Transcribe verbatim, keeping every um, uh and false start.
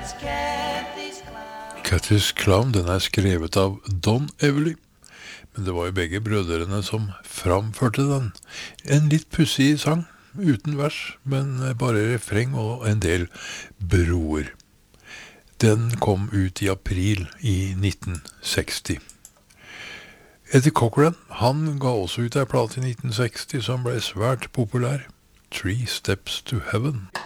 Cathy's Clown, den er skrevet av Don Everly, men det var jo begge brødrene som framførte den. En litt pussig sang, uten vers, men bare refreng og en del broer. Den kom ut i april i nitten seksti. Eddie Cochran, han ga også ut en plate i nitten seksti som ble svært populær, Three Steps to Heaven.